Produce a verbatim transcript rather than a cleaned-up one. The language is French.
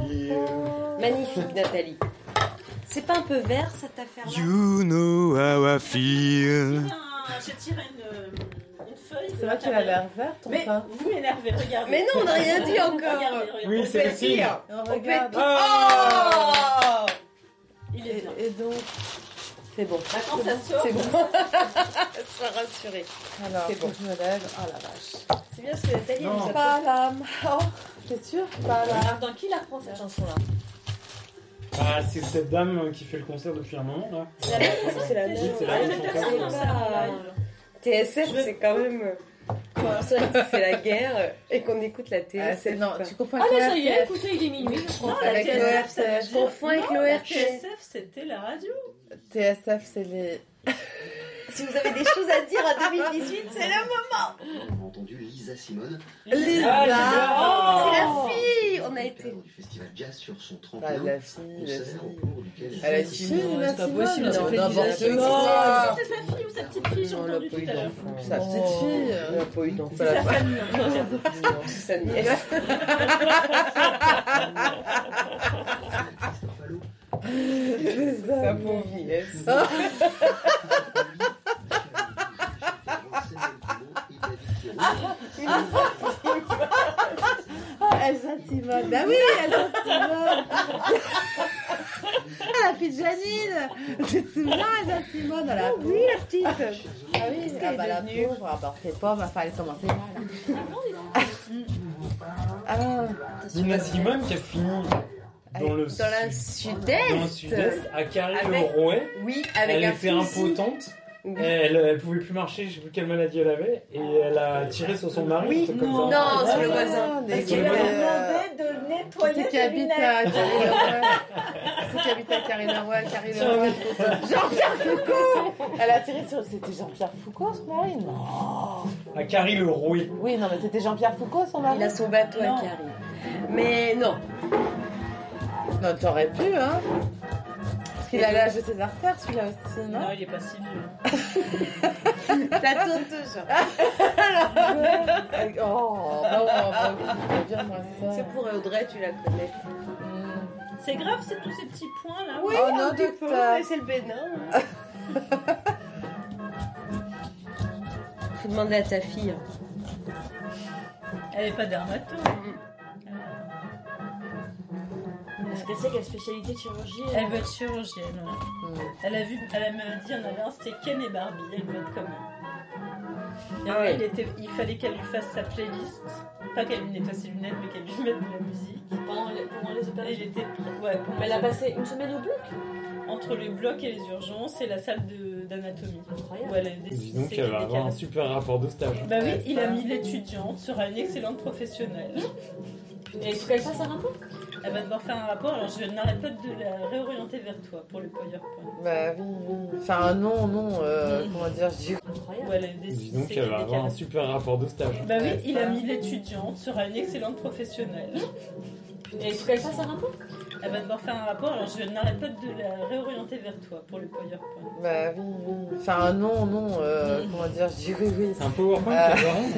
Magnifique, Nathalie. C'est pas un peu vert cette affaire-là? You know how I feel. J'ai tiré une, une feuille. C'est vrai qu'il a l'air vert ton Mais pain. vous m'énervez, regardez. Mais non, on n'a rien dit encore. Regardez, regardez. Oui, c'est le signe. On peut regarde. être- Oh Il est Et, bien. et donc, C'est bon. Maintenant, ça sort. C'est bon. Sois rassurée. alors, C'est bon. je me lève. Oh la vache. C'est bien ce que Nathalie Non. nous a Pas l'âme. Oh, t'es sûr? Pas l'âme. Alors, dans qui la prend cette chanson-là? Ah, c'est cette dame qui fait le concert depuis un moment là. C'est la même. C'est la même. T S F, c'est quand même. Quoi? C'est la guerre et qu'on écoute la T Ah, S F. c'est, non, quoi. tu confonds Ah, avec mais ça y est, l'O R T F. écoutez, il est minuit. Je Non, crois. avec la l'O R T F, T S F, je confonds avec l'O R T F. La T S F, c'était la radio. T S F, c'est les... Si vous avez des choses à dire à deux mille dix-huit, c'est le moment. On a entendu Lisa Simone, Lisa. Ah, Lisa. C'est la Oh. fille. On a dans le été. cadre du festival Jazz sur son Ah, tremplin. la fille, la Concert fille. au cours duquel Elle a a une fille, Lisa c'est pas Simone. possible, Non, c'est n'importe Lisa Simone. quoi. C'est sa fille ou sa petite fille, j'ai Non, entendu elle a pas tout eu à l'heure. d'enfant. Sa petite fille. Elle n'a pas eu d'enfant. C'est sa famille. Non, c'est sa nièce. Christophe Allot. C'est ça. Sa pauvre nièce. Ah, Elsa Simone. Bah oui, Elsa Simone. Ah, la fille de Janine. Tu te souviens, Elsa Simone? La Oui, la petite. Ah oui, ah bah la pauvre. Ah bah c'est pauvre, il fallait commencer mal. Ah, Nina Simone qui a fini dans le, Dans la sud- sud-est. dans le sud-est, à Avec- Carré-le-Rouet. Oui, avec Elle un a fait un fusil. potente. Oui. Elle, elle pouvait plus marcher, je sais plus quelle maladie elle avait, et elle a tiré sur son mari. Oui, un truc comme non, ça. sur le voisin. des- Parce Qui que lui a le- demandé de Qui nettoyer c'est qui ses habite lunettes. à Carré-le-Rouet? C'est qui habite à Carré-le-Rouet, Carré-le-Rouet. Jean-Pierre Foucault. Elle a tiré sur... C'était Jean-Pierre Foucault, son mari? Non. À Carré-le-Rouet. Oui, non, mais c'était Jean-Pierre Foucault, son mari? Il a son bateau Non. qui arrive. Mais non. Non, t'aurais pu, hein. Parce qu'il a l'âge de ses artères, celui-là aussi, non? Non, il est pas si vieux. Ça tourne toujours. Oh, bah ouais, bah oui, viens-moi ça. C'est pour Audrey, tu la connais. Mm. C'est grave, c'est tous ces petits points là. Oui, Oh un non, petit peu, docteur. mais c'est le Bénin. Faut demander à ta fille. Elle est pas dermato. Est-ce que c'est quelle spécialité de chirurgie? Elle veut être chirurgienne. ouais. Mm. Elle a vu, elle m'a dit, on avait un c'était Ken et Barbie. Elle veut être comme elle. Et Ah après, ouais. il, était, il fallait qu'elle lui fasse sa playlist. Pas qu'elle lui nettoie ses lunettes, mais qu'elle lui mette de la musique. Pendant les, pendant les Et il opérations. était prêt. Ouais, pour Mais elle a passé une semaine au bloc? entre le bloc et les urgences et la salle de- d'anatomie. Incroyable. Où elle a Dis décidé donc qu'elle va avoir un super rapport de stage. Bah oui, Ouais, il ça. a mis l'étudiante sera une excellente professionnelle. Et il faut qu'elle fasse un rapport? Elle va devoir faire un rapport, alors je n'arrête pas de la réorienter vers toi pour le PowerPoint. Bah oui, oui. Enfin, non, non, euh, Mm. comment dire, je dis... Où elle a Dis décidé donc qu'elle va avoir un super rapport de stage. Bah oui, Ouais, il ça. a mis l'étudiante sera une excellente professionnelle. Et il faut qu'elle fasse un rapport? Elle va devoir faire un rapport, alors je n'arrête pas de la réorienter vers toi pour le PowerPoint. Bah oui, oui. Enfin, non, non, euh, Mm. comment dire, je dis oui, oui. Un PowerPoint Euh, qu'elle va rendre.